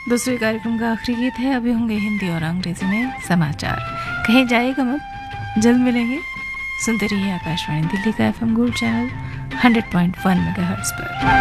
दूसरे कार्यक्रम का आखिरी गीत है। अभी होंगे हिंदी और अंग्रेजी में समाचार। कहीं जाइएगा मत, जल्द मिलेंगे। सुनते रहिए आकाशवाणी दिल्ली का FM गोल्ड चैनल 100.1 मेगाहर्ट्ज़ पर।